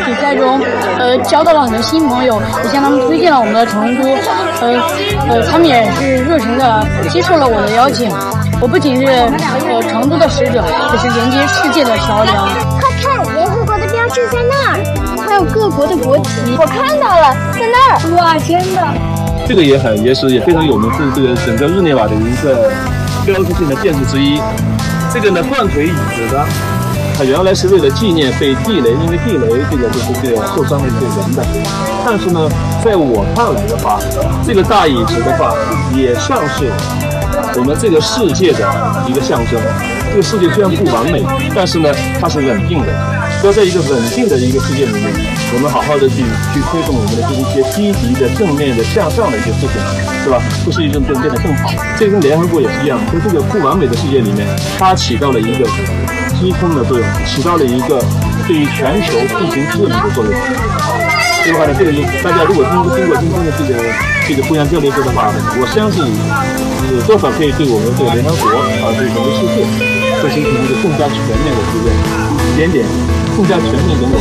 比赛中交到了很多新朋友，也向他们推荐了我们的成都，他们也是热情的接受了我的邀请。我不仅是成都的使者，也是连接世界的桥梁。 快看，联合国的标志在那儿，还有各国的国旗，我看到了，在那儿。哇，真的！ 这个也非常有名，是这个整个日内瓦的一个标志性的建筑之一。这个呢，断腿椅子呢，它原来是为了纪念被地雷，因为地雷这个就是这个受伤的一个人的。但是呢，在我看来的话，这个大椅子的话，也像是我们这个世界的一个象征。这个世界虽然不完美，但是呢，它是稳定的。要在一个稳定的一个世界里面，我们好好的去推动我们的这一些积极的、正面的、向上的一些事情，是吧？这世界就变得更好。这跟联合国也是一样，在这个不完美的世界里面，它起到了一个支撑的作用，起到了一个对于全球进行治理的作用。所以的话呢，这个大家如果经过今天的这个互相交流的话，我相信多少可以对我们这个联合国对整个世界进行一个更加全面的这个更加全面的